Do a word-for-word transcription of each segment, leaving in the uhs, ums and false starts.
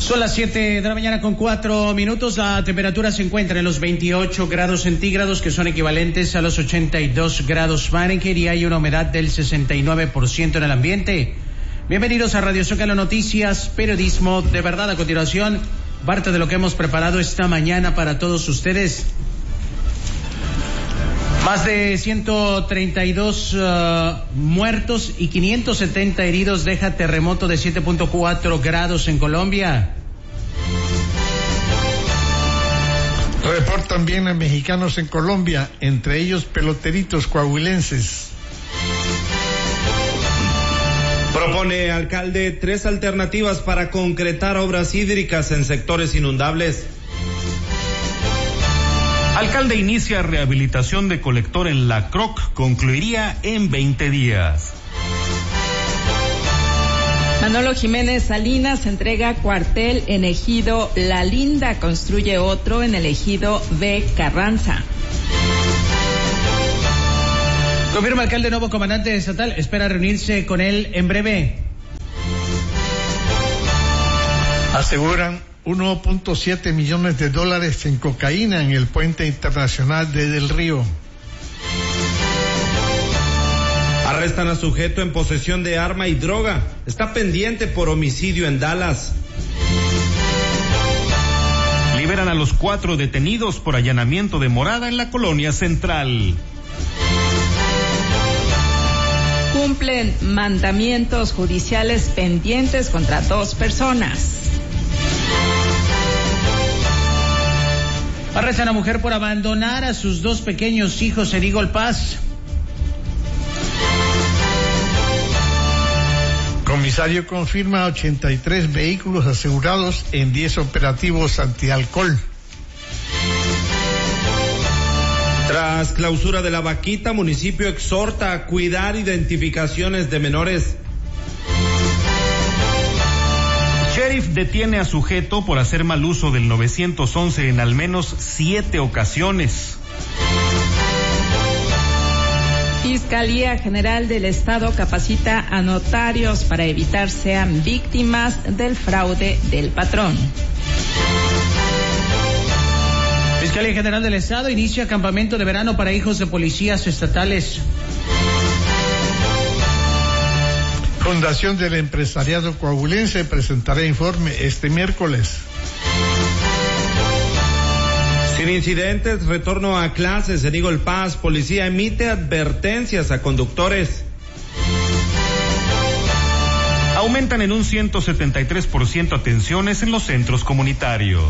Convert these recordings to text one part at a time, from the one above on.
Son las siete de la mañana con cuatro minutos. La temperatura se encuentra en los veintiocho grados centígrados, que son equivalentes a los ochenta y dos grados Fahrenheit, y hay una humedad del sesenta y nueve por ciento en el ambiente. Bienvenidos a Radio Zócalo Noticias, periodismo de verdad. A continuación, parte de lo que hemos preparado esta mañana para todos ustedes. Más de ciento treinta y dos uh, muertos y quinientos setenta heridos deja terremoto de siete punto cuatro grados en Colombia. Reportan bien a mexicanos en Colombia, entre ellos peloteritos coahuilenses. Propone alcalde tres alternativas para concretar obras hídricas en sectores inundables. Alcalde inicia rehabilitación de colector en La Croc, concluiría en veinte días. Manolo Jiménez Salinas entrega cuartel en Ejido La Linda, construye otro en el Ejido B. Carranza. Confirma alcalde nuevo comandante estatal, espera reunirse con él en breve. Aseguran uno punto siete millones de dólares en cocaína en el puente internacional de Del Río. Arrestan a sujeto en posesión de arma y droga. Está pendiente por homicidio en Dallas. Liberan a los cuatro detenidos por allanamiento de morada en la colonia central. Cumplen mandamientos judiciales pendientes contra dos personas. Arrestan a mujer por abandonar a sus dos pequeños hijos en Eagle Pass. Comisario confirma ochenta y tres vehículos asegurados en diez operativos antialcohol. Tras clausura de La Vaquita, municipio exhorta a cuidar identificaciones de menores. Sheriff detiene a sujeto por hacer mal uso del nueve once en al menos siete ocasiones. Fiscalía General del Estado capacita a notarios para evitar sean víctimas del fraude del patrón. Fiscalía General del Estado inicia campamento de verano para hijos de policías estatales. Fundación del Empresariado Coahuilense presentará informe este miércoles. Sin incidentes, retorno a clases en Eagle Pass. Policía emite advertencias a conductores. Aumentan en un ciento setenta y tres por ciento atenciones en los centros comunitarios.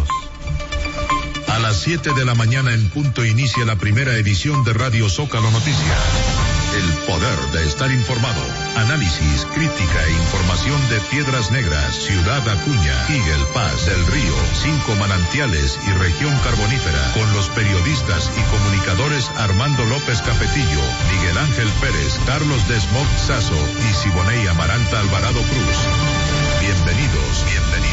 A las siete de la mañana en punto inicia la primera edición de Radio Zócalo Noticias. El poder de estar informado. Análisis, crítica e información de Piedras Negras, Ciudad Acuña, Eagle Pass, Del Río, Cinco Manantiales y Región Carbonífera, con los periodistas y comunicadores Armando López Capetillo, Miguel Ángel Pérez, Carlos Desmond Sazo y Siboney Amaranta Alvarado Cruz. Bienvenidos, bienvenidos.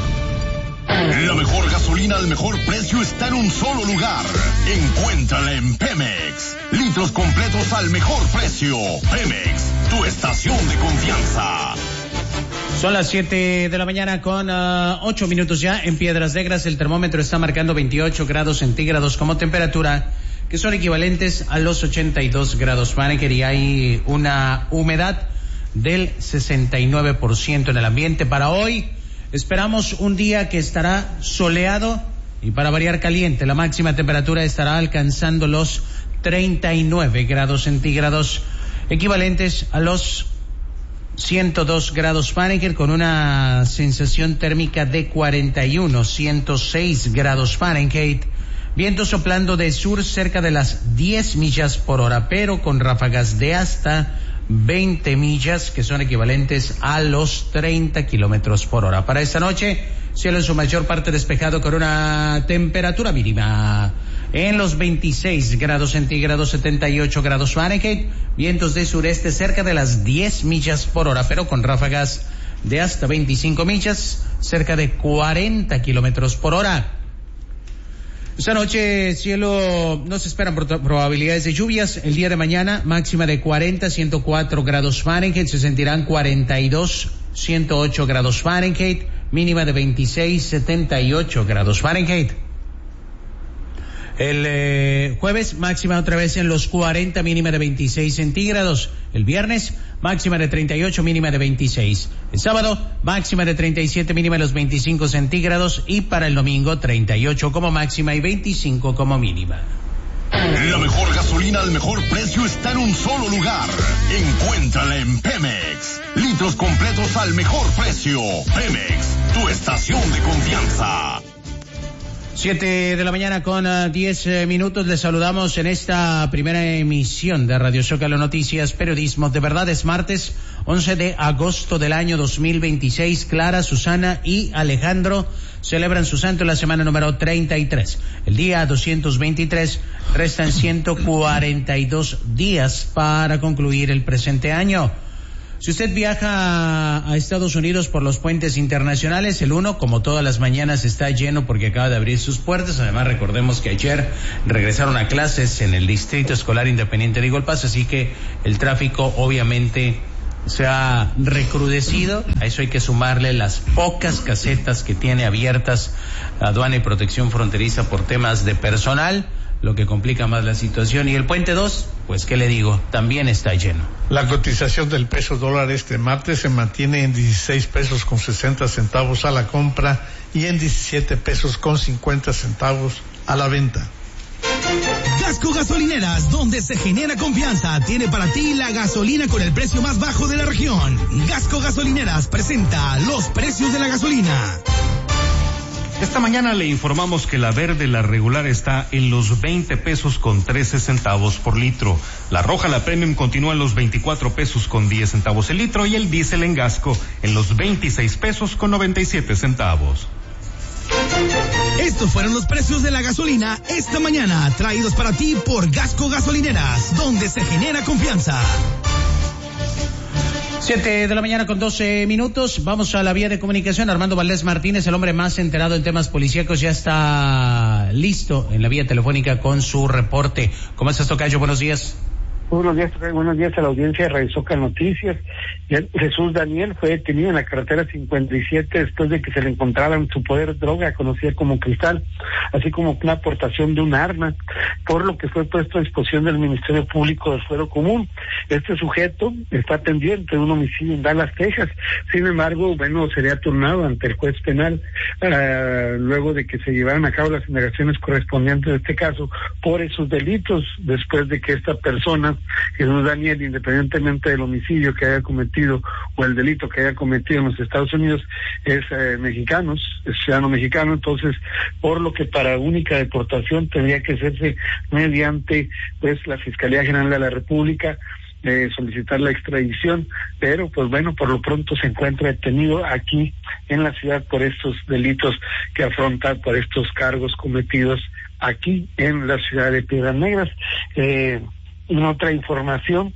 La mejor gasolina al mejor precio está en un solo lugar. Encuéntrala en Pemex. Litros completos al mejor precio. Pemex, tu estación de confianza. Son las siete de la mañana con uh, ocho minutos ya en Piedras Negras. El termómetro está marcando veintiocho grados centígrados como temperatura, que son equivalentes a los ochenta y dos grados Fahrenheit, y hay una humedad del sesenta y nueve por ciento en el ambiente. Para hoy esperamos un día que estará soleado y para variar caliente. La máxima temperatura estará alcanzando los treinta y nueve grados centígrados, equivalentes a los ciento dos grados Fahrenheit, con una sensación térmica de cuarenta y uno, ciento seis grados Fahrenheit. Viento soplando de sur cerca de las diez millas por hora, pero con ráfagas de hasta veinte millas, que son equivalentes a los treinta kilómetros por hora. Para esta noche, cielo en su mayor parte despejado con una temperatura mínima en los veintiséis grados centígrados, setenta y ocho grados Fahrenheit, vientos de sureste cerca de las diez millas por hora, pero con ráfagas de hasta veinticinco millas, cerca de cuarenta kilómetros por hora. Esta noche, cielo, no se esperan probabilidades de lluvias. El día de mañana, máxima de cuarenta, ciento cuatro grados Fahrenheit, se sentirán cuarenta y dos, ciento ocho grados Fahrenheit. mínima de veintiséis coma setenta y ocho grados Fahrenheit. El eh, jueves, máxima otra vez en los cuarenta, mínima de veintiséis centígrados. El viernes, máxima de treinta y ocho, mínima de veintiséis. El sábado, máxima de treinta y siete, mínima de los veinticinco centígrados. Y para el domingo, treinta y ocho como máxima y veinticinco como mínima. La mejor gasolina al mejor precio está en un solo lugar. Encuéntrala en Pemex. Litros completos al mejor precio. Pemex, tu estación de confianza. Siete de la mañana con uh, diez eh, minutos. Les saludamos en esta primera emisión de Radio Zócalo Noticias, periodismo de verdad. Es martes once de agosto del año dos mil veintiséis. Clara, Susana y Alejandro celebran su santo en la semana número treinta y tres. El día doscientos veintitrés, restan ciento cuarenta y dos días para concluir el presente año. Si usted viaja a Estados Unidos por los puentes internacionales, el uno, como todas las mañanas, está lleno porque acaba de abrir sus puertas. Además, recordemos que ayer regresaron a clases en el Distrito Escolar Independiente de Eagle Pass, así que el tráfico obviamente se ha recrudecido. A eso hay que sumarle las pocas casetas que tiene abiertas Aduana y Protección Fronteriza por temas de personal, lo que complica más la situación. Y el puente dos, pues qué le digo, también está lleno. La cotización del peso dólar este martes se mantiene en dieciséis pesos con sesenta centavos a la compra y en diecisiete pesos con cincuenta centavos a la venta. Gasco Gasolineras, donde se genera confianza, tiene para ti la gasolina con el precio más bajo de la región. Gasco Gasolineras presenta los precios de la gasolina. Esta mañana le informamos que la verde, la regular, está en los veinte pesos con trece centavos por litro. La roja, la premium, continúa en los veinticuatro pesos con diez centavos el litro y el diésel en Gasco en los veintiséis pesos con noventa y siete centavos. Estos fueron los precios de la gasolina esta mañana, traídos para ti por Gasco Gasolineras, donde se genera confianza. Siete de la mañana con doce minutos. Vamos a la vía de comunicación. Armando Valdés Martínez, el hombre más enterado en temas policíacos, ya está listo en la vía telefónica con su reporte. ¿Cómo estás, tocayo? Buenos días. Buenos días, buenos días a la audiencia de Radio Zócalo Noticias. Jesús Daniel fue detenido en la carretera cincuenta y siete después de que se le encontrara en su poder droga conocida como cristal, así como una aportación de un arma, por lo que fue puesto a disposición del Ministerio Público del Fuero Común. Este sujeto está pendiente de un homicidio en Dallas, Texas. Sin embargo, bueno, sería turnado ante el juez penal uh, luego de que se llevaran a cabo las indagaciones correspondientes de este caso por esos delitos, después de que esta persona, Jesús Daniel, independientemente del homicidio que haya cometido o el delito que haya cometido en los Estados Unidos, es eh, mexicano, es ciudadano mexicano, entonces, por lo que para única deportación tendría que hacerse mediante, pues, la Fiscalía General de la República, eh, solicitar la extradición, pero, pues bueno, por lo pronto se encuentra detenido aquí en la ciudad por estos delitos que afronta, por estos cargos cometidos aquí en la ciudad de Piedras Negras. Eh, En otra información,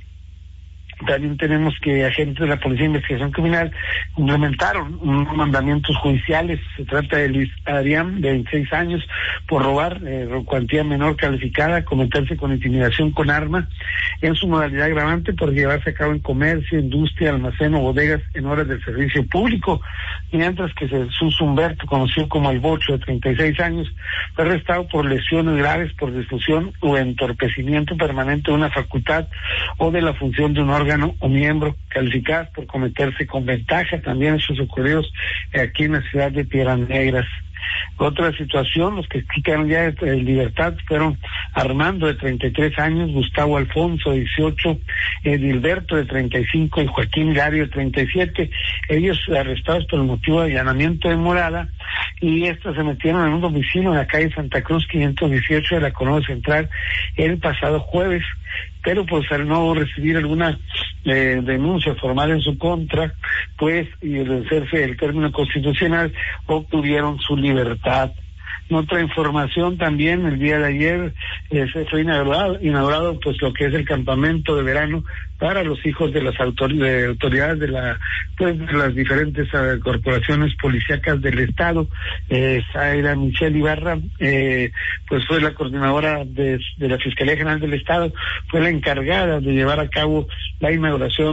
también tenemos que agentes de la Policía de Investigación Criminal implementaron unos mandamientos judiciales. Se trata de Luis Adrián, de veintiséis años, por robar eh, cuantía menor calificada, cometerse con intimidación con arma, en su modalidad agravante por llevarse a cabo en comercio, industria, almacén o bodegas en horas del servicio público, mientras que Jesús Humberto, conocido como el Bocho, de treinta y seis años, fue arrestado por lesiones graves por difusión o entorpecimiento permanente de una facultad o de la función de un órgano o miembro, calificadas por cometerse con ventaja. También esos ocurridos aquí en la ciudad de Piedras Negras. Otra situación, los que quedaron ya en libertad fueron Armando, de treinta y tres años, Gustavo Alfonso, de dieciocho, Edilberto, de treinta y cinco, y Joaquín Gario, de treinta y siete, ellos arrestados por el motivo de allanamiento de morada, y estos se metieron en un domicilio en la calle Santa Cruz quinientos dieciocho de la Colonia Central el pasado jueves, pero pues al no recibir alguna eh, denuncia formal en su contra, pues, y el vencerse el término constitucional, obtuvieron su libertad. En otra información también, el día de ayer eh, se fue inaugurado, inaugurado pues lo que es el campamento de verano para los hijos de las autor- de autoridades de la pues de las diferentes uh, corporaciones policíacas del estado. eh, Zaira Michelle Ibarra, eh, pues fue la coordinadora de, de la Fiscalía General del Estado, fue la encargada de llevar a cabo la inauguración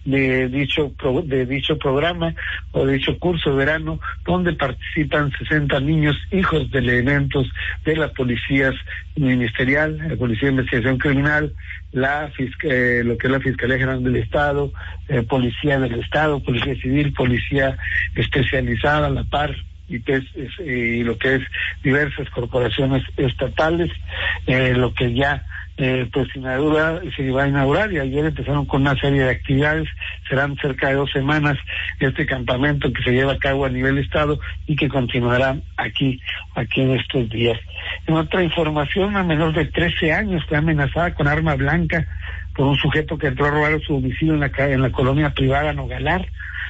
de dicho pro, de dicho programa o de dicho curso de verano, donde participan sesenta niños, hijos de elementos de las policías ministerial, la Policía de Investigación Criminal, la eh, lo que es la Fiscalía General del Estado, eh, Policía del Estado, Policía Civil, Policía Especializada, la P A R, y, pues, es, y lo que es diversas corporaciones estatales, eh, lo que ya eh, pues inaugura, se va a inaugurar, y ayer empezaron con una serie de actividades. Serán cerca de dos semanas este campamento que se lleva a cabo a nivel estado y que continuará aquí, aquí en estos días. En otra información, una menor de trece años fue amenazada con arma blanca por un sujeto que entró a robar su domicilio en la, en la colonia privada Nogalar.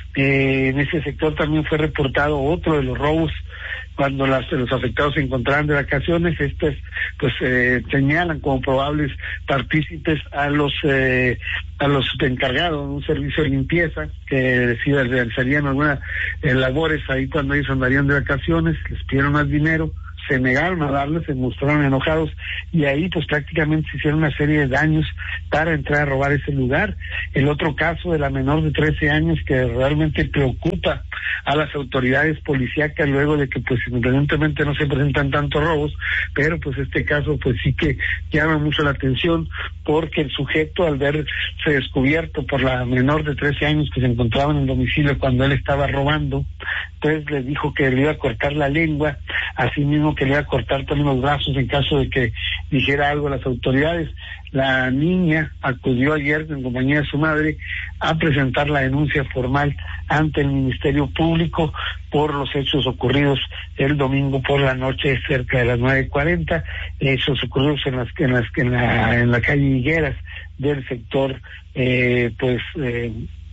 Eh, en ese sector también fue reportado otro de los robos cuando las, los afectados se encontraban de vacaciones. Estos pues eh, señalan como probables partícipes a los eh, a los encargados de un servicio de limpieza que decían realizarían algunas eh, labores ahí cuando ellos andarían de vacaciones. Les pidieron más dinero, se negaron a darles, se mostraron enojados, y ahí pues prácticamente se hicieron una serie de daños para entrar a robar ese lugar. El otro caso de la menor de trece años que realmente preocupa a las autoridades policíacas, luego de que pues independientemente no se presentan tantos robos, pero pues este caso pues sí que llama mucho la atención, porque el sujeto, al verse descubierto por la menor de trece años que se encontraba en el domicilio cuando él estaba robando, pues le dijo que le iba a cortar la lengua, así mismo que le iba a cortar también los brazos en caso de que dijera algo a las autoridades. La niña acudió ayer en compañía de su madre a presentar la denuncia formal ante el Ministerio Público por los hechos ocurridos el domingo por la noche cerca de las nueve cuarenta, hechos ocurridos en las en las en la en la calle Higueras del sector eh, pues eh,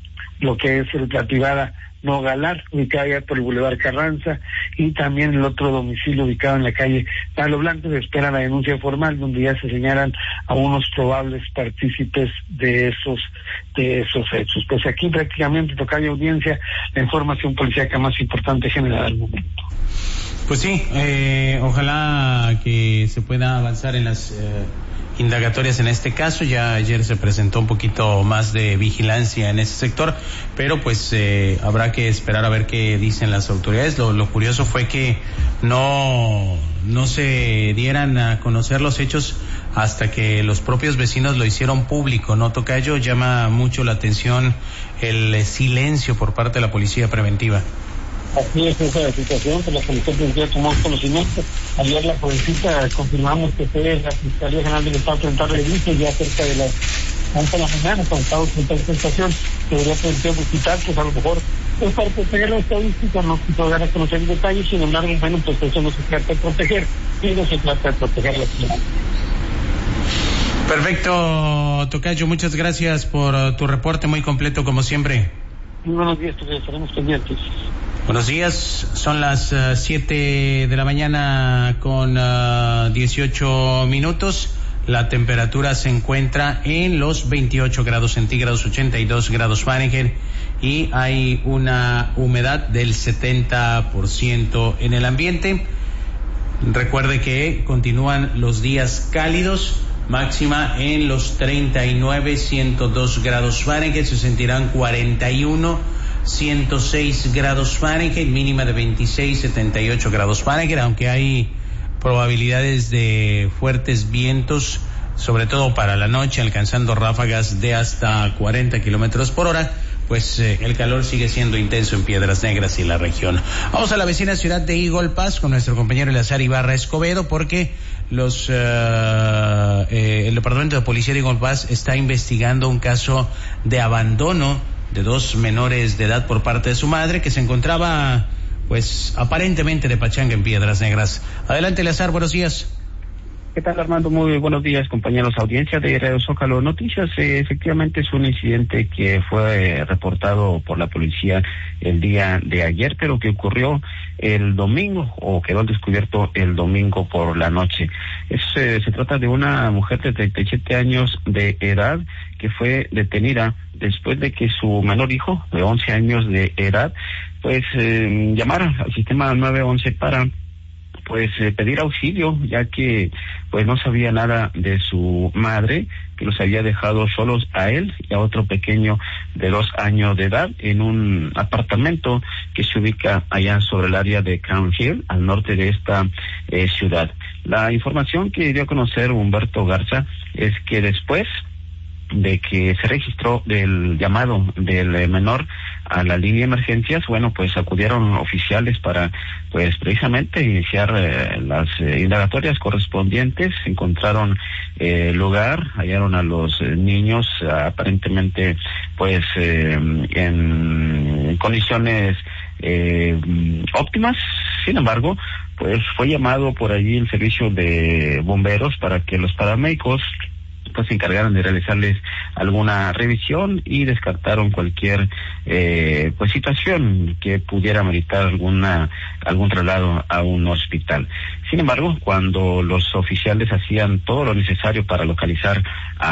lo que es la privada Nogalar, ubicada ya por el Boulevard Carranza, y también el otro domicilio ubicado en la calle Palo Blanco. Se espera la denuncia formal donde ya se señalan a unos probables partícipes de esos de esos hechos. Pues aquí prácticamente toca de audiencia la información policíaca más importante generada al momento. Pues sí, eh, ojalá que se pueda avanzar en las eh, indagatorias en este caso. Ya ayer se presentó un poquito más de vigilancia en ese sector, pero pues eh, habrá que esperar a ver qué dicen las autoridades. Lo, lo curioso fue que no, no se dieran a conocer los hechos hasta que los propios vecinos lo hicieron público, ¿no, Tocayo? Llama mucho la atención el silencio por parte de la policía preventiva. Así es esa situación que la Policía Preventiva tomó conocimiento. Ayer la policía confirmamos que fue la Fiscalía General del Estado presentar el inicio ya cerca de las once de la mañana, cuando estaba frente a esta estación, que debería preventiva visitar, pues a lo mejor es para proteger la estadística, no se puede dar a conocer detalles. Sin embargo, bueno, pues eso no se trata de proteger, sino se trata de proteger la ciudad. Perfecto, Tocayo, muchas gracias por uh, tu reporte muy completo como siempre. Muy buenos días, pues estaremos pendientes. Buenos días, son las uh, siete de la mañana con uh, dieciocho minutos. La temperatura se encuentra en los veintiocho grados centígrados, ochenta y dos grados Fahrenheit, y hay una humedad del setenta por ciento en el ambiente. Recuerde que continúan los días cálidos, máxima en los treinta y nueve, ciento dos grados Fahrenheit, se sentirán cuarenta y uno, ciento seis grados Fahrenheit, mínima de veintiséis, setenta y ocho grados Fahrenheit, aunque hay probabilidades de fuertes vientos, sobre todo para la noche, alcanzando ráfagas de hasta cuarenta kilómetros por hora. Pues eh, el calor sigue siendo intenso en Piedras Negras y la región. Vamos a la vecina ciudad de Eagle Pass con nuestro compañero Eleazar Ibarra Escobedo, porque los uh, eh, el Departamento de Policía de Eagle Pass está investigando un caso de abandono de dos menores de edad por parte de su madre, que se encontraba pues aparentemente de pachanga en Piedras Negras. Adelante, Eleazar, buenos días. ¿Qué tal, Armando? Muy buenos días, compañeros audiencia de Radio Zócalo Noticias. Eh, efectivamente es un incidente que fue eh, reportado por la policía el día de ayer, pero que ocurrió el domingo, o quedó al descubierto el domingo por la noche. Es, eh, se trata de una mujer de treinta y siete años de edad que fue detenida después de que su menor hijo, de once años de edad, pues eh, llamara al sistema nueve once para pues eh, pedir auxilio, ya que pues no sabía nada de su madre, que los había dejado solos a él y a otro pequeño de dos años de edad en un apartamento que se ubica allá sobre el área de Crown Hill, al norte de esta eh, ciudad. La información que dio a conocer Humberto Garza es que después de que se registró del llamado del menor a la línea de emergencias, bueno, pues acudieron oficiales para, pues precisamente iniciar eh, las eh, indagatorias correspondientes. Encontraron eh, lugar, hallaron a los eh, niños eh, aparentemente, pues eh, en condiciones eh, óptimas. Sin embargo, pues fue llamado por allí el servicio de bomberos para que los paramédicos pues se encargaron de realizarles alguna revisión y descartaron cualquier eh, pues situación que pudiera meritar alguna algún traslado a un hospital. Sin embargo, cuando los oficiales hacían todo lo necesario para localizar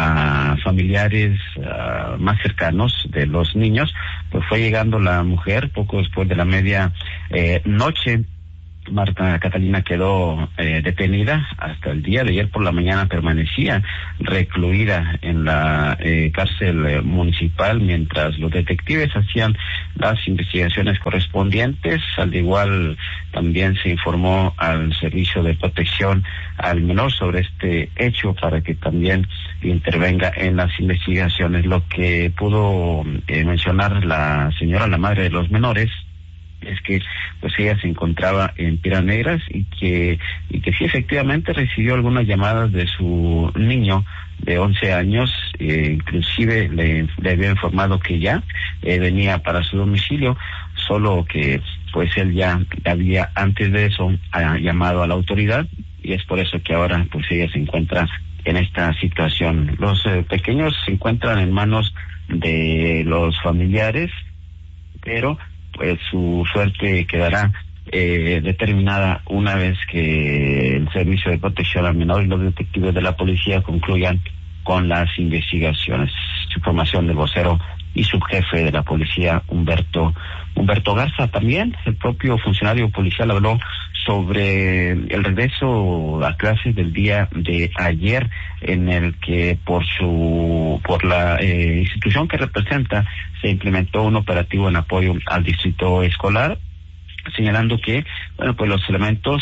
a familiares uh, más cercanos de los niños, pues fue llegando la mujer poco después de la media eh, noche. Marta Catalina quedó eh, detenida. Hasta el día de ayer por la mañana permanecía recluida en la eh, cárcel eh, municipal mientras los detectives hacían las investigaciones correspondientes. Al igual también se informó al Servicio de Protección al Menor sobre este hecho para que también intervenga en las investigaciones. Lo que pudo eh, mencionar la señora, la madre de los menores, es que pues ella se encontraba en Piedras Negras y que y que sí efectivamente recibió algunas llamadas de su niño de once años, eh, inclusive le, le había informado que ya eh, venía para su domicilio, solo que pues él ya había antes de eso ha llamado a la autoridad y es por eso que ahora pues ella se encuentra en esta situación. Los eh, pequeños se encuentran en manos de los familiares, pero pues su suerte quedará eh, determinada una vez que el Servicio de Protección al Menor y los detectives de la policía concluyan con las investigaciones. Información del vocero y subjefe de la policía, Humberto Humberto Garza. También el propio funcionario policial habló sobre el regreso a clases del día de ayer, en el que por su por la eh, institución que representa se implementó un operativo en apoyo al distrito escolar, señalando que, bueno, pues los elementos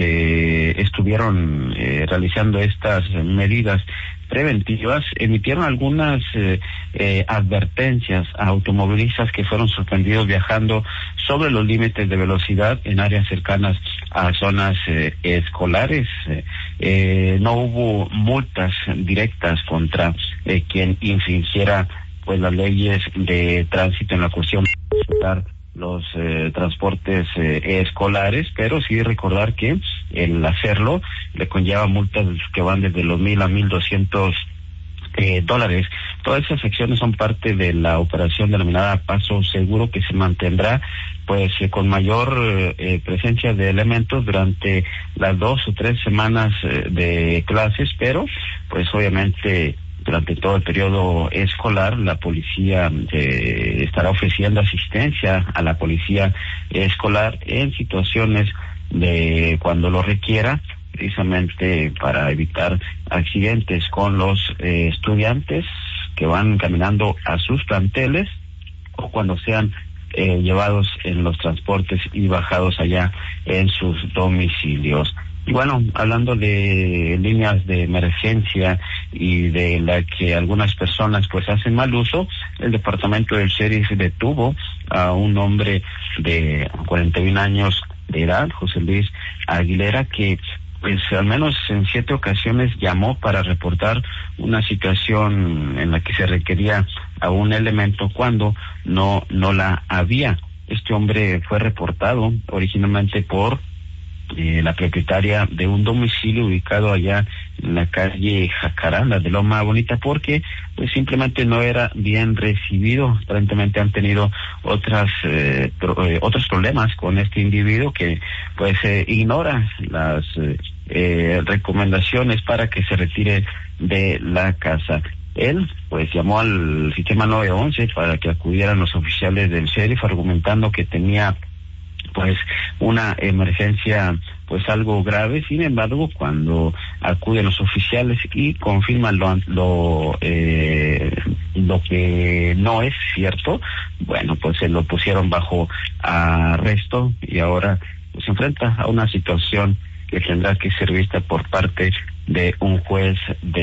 que estuvieron eh, realizando estas medidas preventivas emitieron algunas eh, eh, advertencias a automovilistas que fueron sorprendidos viajando sobre los límites de velocidad en áreas cercanas a zonas eh, escolares. Eh, eh, no hubo multas directas contra eh, quien infringiera pues las leyes de tránsito en la cuestión escolar, los eh, transportes eh, escolares, pero sí recordar que el hacerlo le conlleva multas que van desde los mil a mil doscientos eh, dólares. Todas esas acciones son parte de la operación denominada Paso Seguro, que se mantendrá pues eh, con mayor eh, presencia de elementos durante las dos o tres semanas eh, de clases, pero pues obviamente durante todo el periodo escolar la policía eh, estará ofreciendo asistencia a la policía escolar en situaciones de cuando lo requiera, precisamente para evitar accidentes con los eh, estudiantes que van caminando a sus planteles o cuando sean eh, llevados en los transportes y bajados allá en sus domicilios. Y bueno, hablando de líneas de emergencia y de la que algunas personas pues hacen mal uso, el departamento del sheriff detuvo a un hombre de cuarenta y un años de edad, José Luis Aguilera, que pues al menos en siete ocasiones llamó para reportar una situación en la que se requería a un elemento cuando no, no la había. Este hombre fue reportado originalmente por Eh, la propietaria de un domicilio ubicado allá en la calle Jacaranda de Loma Bonita, porque pues simplemente no era bien recibido. Aparentemente han tenido otras eh, pro, eh, otros problemas con este individuo que pues eh, ignora las eh, eh, recomendaciones para que se retire de la casa. Él pues llamó al sistema nueve once para que acudieran los oficiales del sheriff argumentando que tenía pues una emergencia pues algo grave. Sin embargo, cuando acuden los oficiales y confirman lo lo, eh, lo que no es cierto, bueno, pues se lo pusieron bajo arresto y ahora pues, se enfrenta a una situación que tendrá que ser vista por parte de un juez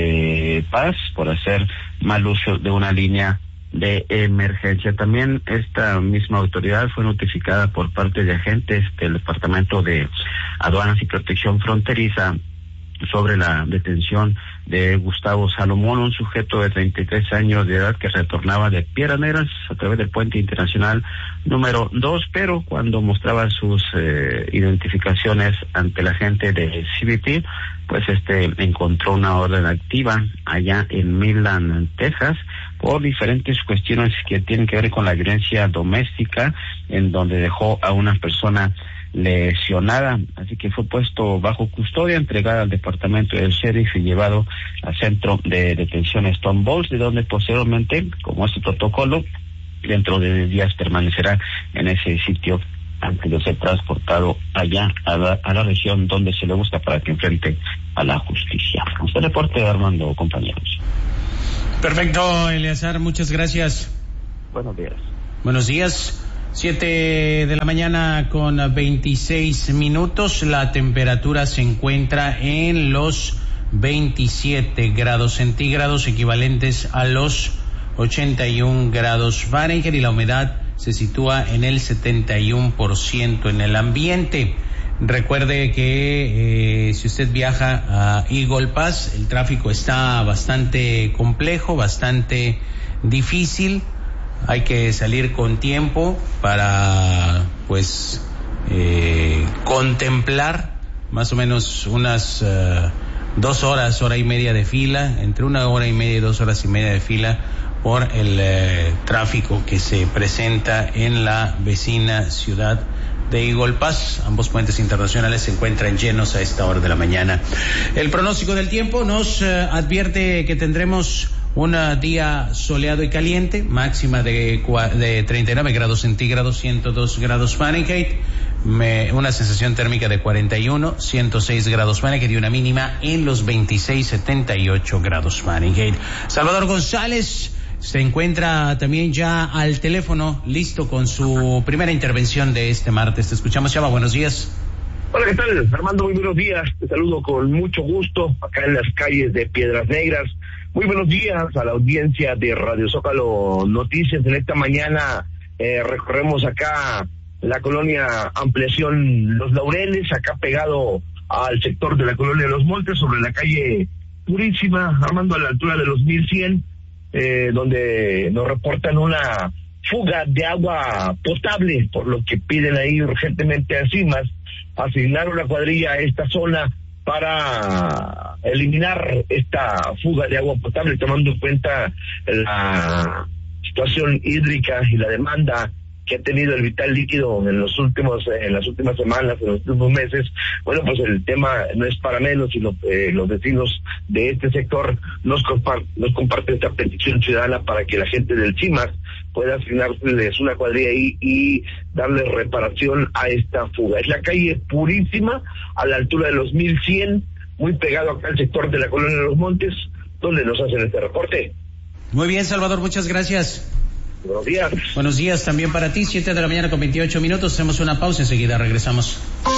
de paz por hacer mal uso de una línea de emergencia. También esta misma autoridad fue notificada por parte de agentes del Departamento de Aduanas y Protección Fronteriza sobre la detención de Gustavo Salomón, un sujeto de treinta y tres años de edad que retornaba de Piedras Negras a través del puente internacional número dos, pero cuando mostraba sus eh, identificaciones ante la gente de C B P, pues este encontró una orden activa allá en Midland, Texas, por diferentes cuestiones que tienen que ver con la violencia doméstica, en donde dejó a una persona lesionada, así que fue puesto bajo custodia, entregada al departamento del sheriff y llevado al centro de detención Stone Balls, de donde posteriormente, como es su protocolo, dentro de días permanecerá en ese sitio antes de ser transportado allá a la, a la región donde se le busca para que enfrente a la justicia. Este reporte, Armando, compañeros. Perfecto, Eleazar, muchas gracias. Buenos días. Buenos días. Siete de la mañana con veintiséis minutos. La temperatura se encuentra en los veintisiete grados centígrados, equivalentes a los ochenta y un grados Fahrenheit, y la humedad se sitúa en el setenta y uno por ciento en el ambiente. Recuerde que eh, si usted viaja a Eagle Pass, el tráfico está bastante complejo, bastante difícil. Hay que salir con tiempo para, pues, eh, contemplar más o menos unas uh, dos horas, hora y media de fila, entre una hora y media y dos horas y media de fila por el eh, tráfico que se presenta en la vecina ciudad de Eagle Pass. Ambos puentes internacionales se encuentran llenos a esta hora de la mañana. El pronóstico del tiempo nos uh, advierte que tendremos un día soleado y caliente, máxima de, de treinta y nueve grados centígrados, ciento dos grados Fahrenheit, me, una sensación térmica de cuarenta y uno, ciento seis grados Fahrenheit y una mínima en los veintiséis, setenta y ocho grados Fahrenheit. Salvador González se encuentra también ya al teléfono, listo con su primera intervención de este martes. Te escuchamos, Chava, buenos días. Hola, ¿qué tal, Armando? Muy buenos días. Te saludo con mucho gusto acá en las calles de Piedras Negras. Muy buenos días a la audiencia de Radio Zócalo Noticias. En esta mañana eh, recorremos acá la colonia Ampliación Los Laureles, acá pegado al sector de la colonia Los Montes, sobre la calle Purísima, Armando, a la altura de los mil cien, eh, donde nos reportan una fuga de agua potable, por lo que piden ahí urgentemente a CIMAS asignar una cuadrilla a esta zona para eliminar esta fuga de agua potable, tomando en cuenta la situación hídrica y la demanda que ha tenido el vital líquido en los últimos, en las últimas semanas, en los últimos meses. Bueno, pues el tema no es para menos, sino eh, los vecinos de este sector nos comparten, nos comparten esta petición ciudadana para que la gente del CIMAS pueda asignarles una cuadrilla ahí y darle reparación a esta fuga. Es la calle Purísima, a la altura de los mil cien, muy pegado acá al sector de la colonia de Los Montes, donde nos hacen este reporte. Muy bien, Salvador, muchas gracias. Buenos días. Buenos días también para ti, siete de la mañana con veintiocho minutos. Hacemos una pausa, enseguida regresamos.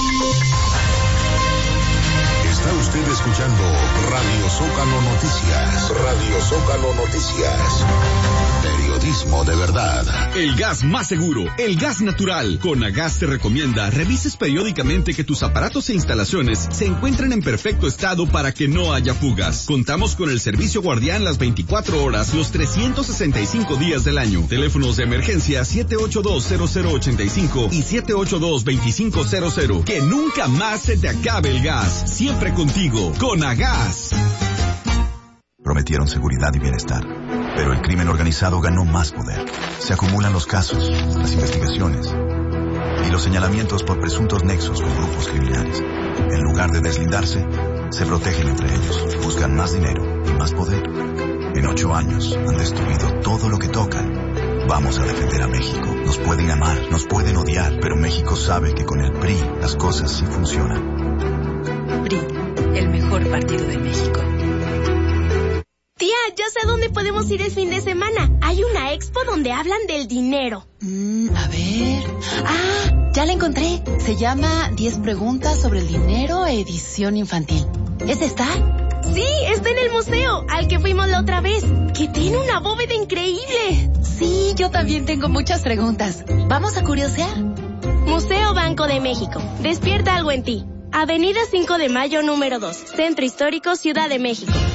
Está usted escuchando Radio Zócalo Noticias. Radio Zócalo Noticias. Periodismo de verdad. El gas más seguro, el gas natural. Conagas te recomienda revises periódicamente que tus aparatos e instalaciones se encuentren en perfecto estado para que no haya fugas. Contamos con el servicio guardián las veinticuatro horas, los trescientos sesenta y cinco días del año. Teléfonos de emergencia siete ocho dos cero cero ocho cinco y siete ocho dos dos cinco cero cero. Que nunca más se te acabe el gas. Siempre contigo, Conagas. Prometieron seguridad y bienestar, pero el crimen organizado ganó más poder. Se acumulan los casos, las investigaciones y los señalamientos por presuntos nexos con grupos criminales. En lugar de deslindarse, se protegen entre ellos, buscan más dinero y más poder. En ocho años han destruido todo lo que tocan. Vamos a defender a México. Nos pueden amar, nos pueden odiar, pero México sabe que con el P R I las cosas sí funcionan. P R I, el mejor partido de México. Tía, ya sé a dónde podemos ir el fin de semana. Hay una expo donde hablan del dinero. Mm, a ver... Ah, ya la encontré. Se llama diez preguntas sobre el dinero, edición infantil. ¿Es esta? Sí, está en el museo, al que fuimos la otra vez, que tiene una bóveda increíble. Sí, yo también tengo muchas preguntas. ¿Vamos a curiosear? Museo Banco de México. Despierta algo en ti. Avenida cinco de Mayo número dos, Centro Histórico, Ciudad de México.